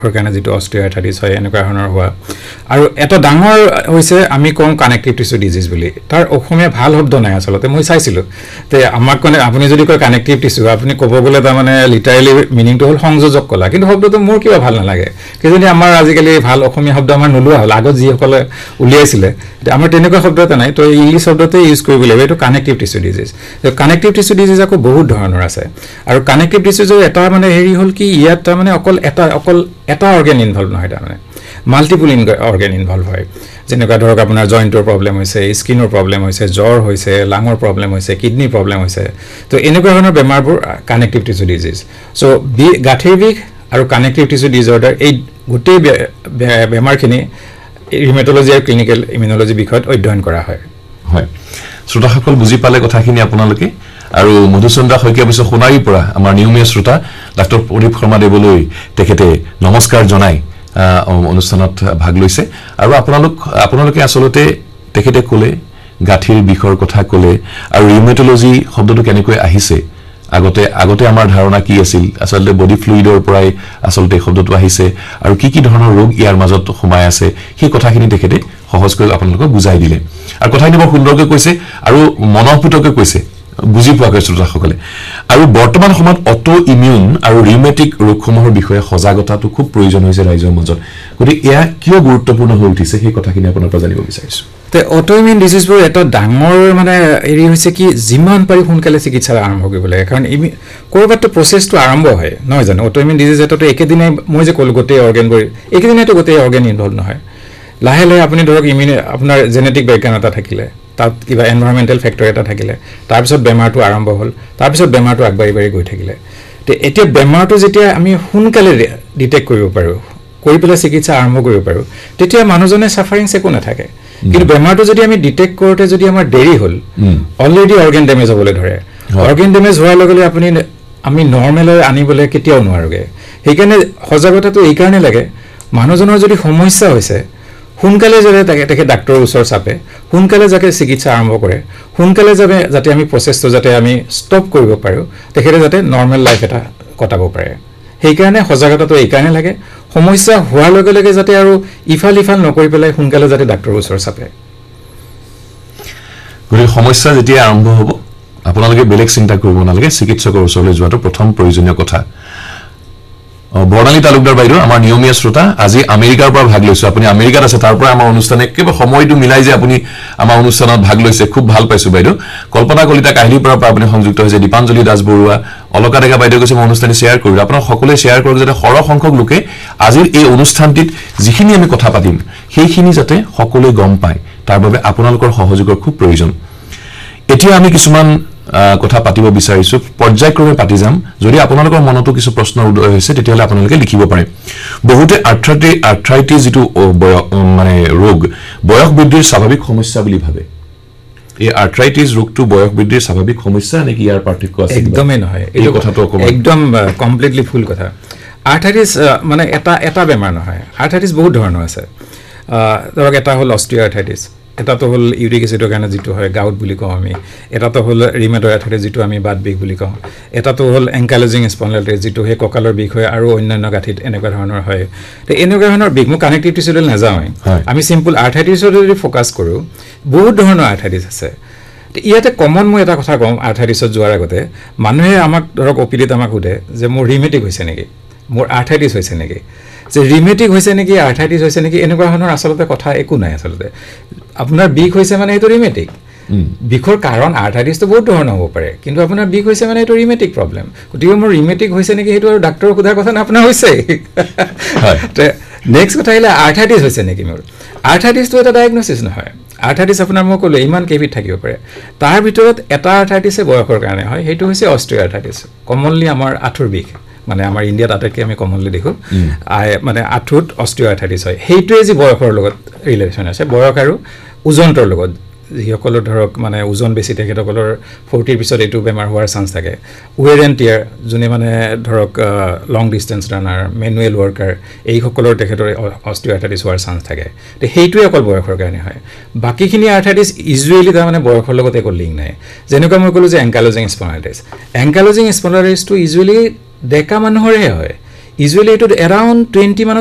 কাৰণে যেটো অস্টিওআৰ্থৰাইটিছ হয় এনেকুৱা ধৰণৰ হোৱা আৰু এটা ডাঙৰ হৈছে আমি কম কানেক্টিভ টিস্যু ডিজিজ বুলি তাৰ অসমীয়া ভাল শব্দ নাই আসলতে মই চাইছিলো তে আমাক কোনে আপুনি যদি কয় কানেক্টিভ টিস্যু আপুনি ক'ব গলে তাৰ মানে লিটাৰেলি মিনিংটো হল সংযোজক কলা কিন্তু শব্দটো মোৰ কিবা ভাল নালাগে কিজনি আমাৰ আজিকালি ভাল অসমীয়া শব্দ আমাৰ নলুৱা হল আগত যি সকলে উলিয়াইছিলে আমাৰ তেনেকুৱা শব্দ এটা নাই তো ইংলিছ শব্দতে ইউজ কৰিব লাগিব এটো কানেক্টিভ টিস্যু ডিজিজ তো কানেক্টিভ টিস্যু ডিজিজ আকৌ বহুত ধৰণৰ আছে আৰু কানেক্টিভ টিস্যুৰ এটা মানে হেৰি হল কি ইয়াত তাৰ মানে অকল এটা অৰ্গান ইনভলভ নহয় তাৰ মানে মাল্টিপল অৰ্গান ইনভলভ হয় যেনেকুৱা ধৰক আপোনাৰ জইন্টৰ প্ৰবলেম হৈছে স্কিনৰ প্ৰবলেম হৈছে জ্বৰ হৈছে লাঙৰ প্ৰবলেম হৈছে কিডনি প্ৰবলেম হৈছে তো এনেকুৱা ধৰণৰ বেমাৰবোৰ কানেক্টিভ টিস্যু ডিজিজ সো গাঁঠিৰ বিষ আৰু কানেক্টিভ টিস্যু ডিজঅৰ্ডাৰ এই গোটেই বেমাৰখিনি ৰিমেটলজি আৰু ক্লিনিকেল ইমিউনলজি বিষয়ত অধ্যয়ন কৰা হয় হয় শ্ৰোতাসকল বুজি পালে কথাখিনি আপোনালোকে আৰু মধুচন্দ্ৰ শইকীয়া বিশ্ব সোণাৰীৰ পৰা আমাৰ নিয়মীয় শ্ৰোতা ডাক্তৰ প্ৰদীপ শৰ্মা দেৱলৈ তেখেতে নমস্কাৰ জনাই অনুষ্ঠানত ভাগ লৈছে আৰু আপোনালোকে আসলতে তেখেতে ক'লে গাঁঠিৰ বিষৰ কথা ক'লে আৰু ৰিউমেটলজি শব্দটো কেনেকৈ আহিছে আগতে আমাৰ ধাৰণা কি আছিল আসলতে বডি ফ্লুইডৰ পৰাই আসলতে শব্দটো আহিছে আৰু কি ধৰণৰ ৰোগ ইয়াৰ মাজত সোমাই আছে সেই কথাখিনি তেখেতে সহজকৈ আপোনালোকক বুজাই দিলে আৰু কথাখিনি বৰ সুন্দৰকৈ কৈছে আৰু মনপুতকৈ কৈছে বুজি পোৱা গৈছে শ্ৰোতাসকলে আৰু বৰ্তমান সময়ত অটো ইমিউন আৰু ৰিউমেটিক ৰোগসমূহৰ বিষয়ে সজাগতাটো খুব প্ৰয়োজন হৈছে ৰাইজৰ মাজত গতিকে এয়া কিয় গুৰুত্বপূৰ্ণ হৈ উঠিছে সেই কথাখিনি আপোনাৰ পৰা জানিব বিচাৰিছো তে অটো ইমিউন ডিজিজবোৰ এটা ডাঙৰ মানে এৰি হৈছে কি যিমান পাৰি সোনকালে চিকিৎসা আৰম্ভ কৰিব লাগে কাৰণ কৰবাত প্ৰচেছটো আৰম্ভ হয় নহয় জানো অটো ইমিউন ডিজিজ এটাতো একেদিনাই মই যে ক'লো গোটেই অৰ্গানবোৰ একেদিনাইতো গোটেই অৰ্গান ইনভলভ নহয় লাহে লাহে আপুনি ধৰক আপোনাৰ জেনেটিক বেকগ্ৰাউণ্ড এটা থাকিলে তাত কিবা এনভাইৰনমেণ্টেল ফেক্টৰ এটা থাকিলে তাৰপিছত বেমাৰটো আৰম্ভ হ'ল তাৰপিছত বেমাৰটো আগবাঢ়ি গৈ থাকিলে তে এতিয়া বেমাৰটো যেতিয়া আমি সোনকালে ডিটেক্ট কৰিব পাৰোঁ কৰি পেলাই চিকিৎসা আৰম্ভ কৰিব পাৰোঁ তেতিয়া মানুহজনে সাফাৰিংছ একো নাথাকে কিন্তু বেমাৰটো যদি আমি ডিটেক্ট কৰোঁতে যদি আমাৰ দেৰি হ'ল অলৰেডি অৰ্গান ডেমেজ হ'বলৈ ধৰে অৰ্গান ডেমেজ হোৱাৰ লগে লগে আমি নৰ্মেলৈ আনিবলৈ কেতিয়াও নোৱাৰোগে সেইকাৰণে সজাগতাটো এই কাৰণে লাগে মানুহজনৰ যদি সমস্যা হৈছে সোনকালে যাতে ডাক্তৰৰ ওচৰ চাপে সোনকালে যাতে চিকিৎসা আৰম্ভ কৰে সোনকালে যাতে আমি প্ৰচেছটো যাতে আমি ষ্টপ কৰিব পাৰোঁ তেখেতে যাতে নৰ্মেল লাইফ এটা কটাব পাৰে সেইকাৰণে সজাগতাটো এই কাৰণে লাগে সমস্যা হোৱাৰ লগে লগে যাতে আৰু ইফাল নকৰি পেলাই সোনকালে যাতে ডাক্তৰৰ ওচৰ চাপে গতিকে সমস্যা যেতিয়া আৰম্ভ হ'ব আপোনালোকে বেলেগ চিন্তা কৰিব নালাগে চিকিৎসকৰ ওচৰলৈ যোৱাটো প্ৰথম প্ৰয়োজনীয় কথা বৰ্ণালী তালুকদাৰ বাইদেউ আমাৰ নিয়মীয়া শ্ৰোতা আজি আমেৰিকাৰ পৰা ভাগ লৈছে আপুনি আমেৰিকাত আছে তাৰ পৰা আমাৰ অনুষ্ঠানে কেৱল সময়টো মিলাই যে আপুনি আমাৰ অনুষ্ঠানত ভাগ লৈছে খুব ভাল পাইছো বাইদেউ কল্পনা কলিতা কাহিলীৰ পৰা আপুনি সংযুক্ত হৈছে দীপাঞ্জলি দাস বৰুৱা অলকা ডেকা বাইদেউ কৈছে মই অনুষ্ঠানটি শ্বেয়াৰ কৰিম আপোনাক সকলোৱে শ্বেয়াৰ কৰক যাতে সৰহ সংখ্যক লোকে আজিৰ এই অনুষ্ঠানটিত যিখিনি আমি কথা পাতিম সেইখিনি যাতে সকলোৱে গম পায় তাৰ বাবে আপোনালোকৰ সহযোগৰ খুব প্ৰয়োজন এতিয়া আমি কিছুমান কথা পাতিব বিচাৰিছো পৰ্যায়ক্ৰমে পাতি যাম যদি আপোনালোকৰ মনতো কিছু প্ৰশ্নৰ উদয় হৈছে তেতিয়াহলে আপোনালোকে লিখিব পাৰে বহুতে আৰ্থ্ৰাইটিছ যেটো মানে ৰোগ বয়স বৃদ্ধিৰ স্বাভাৱিক সমস্যা বুলি ভাবে এই আৰ্থ্ৰাইটিছ ৰোগটো বয়স বৃদ্ধিৰ স্বাভাৱিক সমস্যা নেকি ইয়াৰ পাৰ্থক্য আছে একদমই নহয় এই কথাটো একদম কমপ্লিটলি ফুল কথা আৰ্থ্ৰাইটিছ মানে এটা বেমাৰ নহয় আৰ্থ্ৰাইটিছ বহুত ধৰণৰ আছে ধৰক এটা হ'ল অস্টিওআৰ্থ্ৰাইটিছ এটাতো হ'ল ইউৰিক এচিডৰ কাৰণে যেটো হয় গাউট বুলি কওঁ আমি এটাতো হ'ল ৰিমেটয়েড আৰ্থ্ৰাইটিছ যেটো আমি বাত বিষ বুলি কওঁ এটাতো হ'ল এংকাইলোজিং স্পন্ডাইলাইটিছ যেটো হে কঁকালৰ বিষ হয় আৰু অন্যান্য গাঁঠিত এনেকুৱা ধৰণৰ হয় তে এনেকুৱা ধৰণৰ বিষ মই কানেক্টিভ টিস্যুলৈ নাযাওঁ আমি সিম্পল আৰ্থ্ৰাইটিছৰ যদি ফোকাস কৰোঁ বহুত ধৰণৰ আৰ্থ্ৰাইটিছ আছে ইয়াতে কমন মই এটা কথা কম আৰ্থ্ৰাইটিছত যোৱাৰ আগতে মানুহে আমাক ধৰক অপিডিত আমাক সোধে যে মোৰ ৰিমেটিক হৈছে নেকি মোৰ আৰ্থ্ৰাইটিছ হৈছে নেকি যে ৰিমেটিক হৈছে নেকি আৰ্থ্ৰাইটিছ হৈছে নেকি এনেকুৱা ধৰণৰ আসলতে কথা একো নাই আসলতে আপোনাৰ বিষ হৈছে মানে এইটো ৰিমেটিক বিষৰ কাৰণ আৰ্থ্ৰাইটিছটো বহুত ধৰণৰ হ'ব পাৰে কিন্তু আপোনাৰ বিষ হৈছে মানে এইটো ৰিমেটিক প্ৰবলেম গতিকে মোৰ ৰিমেটিক হৈছে নেকি সেইটো আৰু ডাক্তৰক সোধাৰ কথা না আপোনাৰ হৈছে নেক্সট কথা আহিলে আৰ্থ্ৰাইটিছ হৈছে নেকি মোৰ আৰ্থ্ৰাইটিছটো এটা ডায়েগনচিছ নহয় আৰ্থ্ৰাইটিছ আপোনাৰ মই ক'লো ইমান কেইবিধ থাকিব পাৰে তাৰ ভিতৰত এটা আৰ্থ্ৰাইটিছে বয়সৰ কাৰণে হয় সেইটো হৈছে অস্টিওআৰ্থ্ৰাইটিছ কমনলি আমাৰ আঁঠুৰ বিষ মানে আমাৰ ইণ্ডিয়াত আটাইতকৈ আমি কমনলি দেখোঁ মানে আঁঠুত অস্টিওআৰ্থ্ৰাইটিছ হয় সেইটোৱে যি বয়সৰ লগত ৰিলেশ্যন আছে বয়স আৰু ওজনটোৰ লগত যিসকলৰ ধৰক মানে ওজন বেছি তেখেতসকলৰ 40ৰ পিছত এইটো বেমাৰ হোৱাৰ চান্স থাকে ওৱেৰ এণ্ড টিয়াৰ যোনে মানে ধৰক লং ডিষ্টেঞ্চ ৰানাৰ মেনুৱেল ৱৰ্কাৰ এইসকলৰ তেখেতৰ অস্টিওআৰ্থ্ৰাইটিছ হোৱাৰ চান্স থাকে তো সেইটোৱে অকল বয়সৰ কাৰণে হয় বাকীখিনি আৰ্থ্ৰাইটিছ ইউজুৱেলি তাৰমানে বয়সৰ লগত একো লিংক নাই যেনেকুৱা মই ক'লোঁ যে এংকাইলোজিং স্পন্ডাইলাইটিছ এংকাইলোজিং স্পন্ডাইলাইটিছটো ইউজুৱেলি ডেকা মানুহৰহে হয় ইউজুৱেলি এইটো এৰাউণ্ড 20 মানত